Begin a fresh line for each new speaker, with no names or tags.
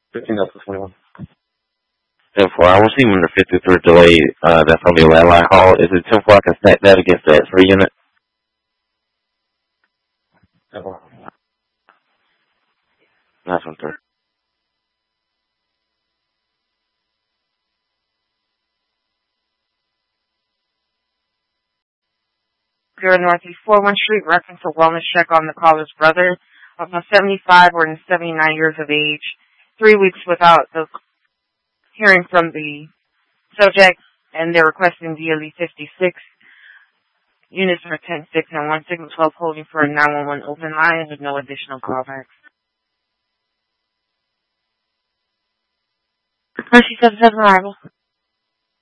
15 up to 21. 10-4. I receiving the 53 delay. That's on the landline call. Is it 10-4? I can stack that against that 3 unit. 10-4. Nice one, 3.
Here in Northeast 41 Street, reference a wellness check on the caller's brother of 75 or 79 years of age. 3 weeks without the hearing from the subject, and they're requesting DLE 56. Units are 10-6 and 1 signal 12 holding for a 911 open line with no additional callbacks. Mercy 77 arrival.